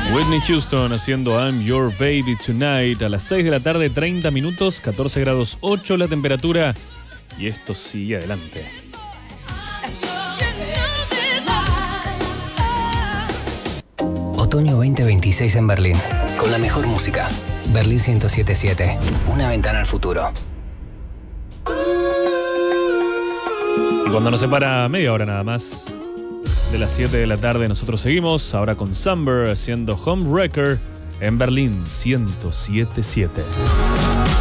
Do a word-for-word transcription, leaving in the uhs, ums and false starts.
Whitney Houston haciendo I'm Your Baby Tonight a las seis de la tarde, treinta minutos, catorce grados ocho la temperatura. Y esto sigue adelante. Otoño veinte veintiséis en Berlín. Con la mejor música. Berlín ciento siete punto siete. Una ventana al futuro. Y cuando nos separa media hora nada más de las siete de la tarde, nosotros seguimos ahora con Summer haciendo Homewrecker en Berlín ciento siete punto siete.